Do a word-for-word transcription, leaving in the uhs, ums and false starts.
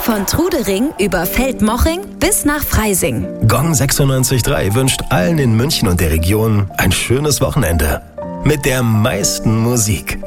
Von Trudering über Feldmoching bis nach Freising. Gong sechsundneunzig Komma drei wünscht allen in München und der Region ein schönes Wochenende. Mit der meisten Musik.